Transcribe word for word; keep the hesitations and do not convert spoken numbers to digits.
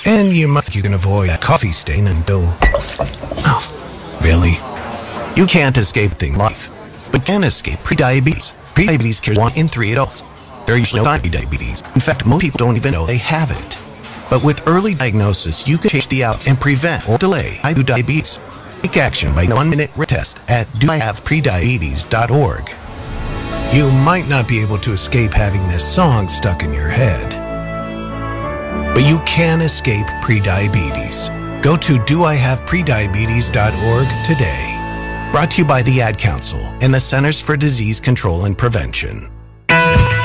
And you must you can avoid a coffee stain until... Oh, really? You can't escape thing life, but can escape prediabetes. Prediabetes kills one in three adults. There is no prediabetes. In fact, most people don't even know they have it. But with early diagnosis, you can change the out and prevent or delay type two diabetes. Take action by one-minute test at do I have prediabetes dot org. You might not be able to escape having this song stuck in your head, but you can escape prediabetes. Go to do I have prediabetes dot org today. Brought to you by the Ad Council and the Centers for Disease Control and Prevention.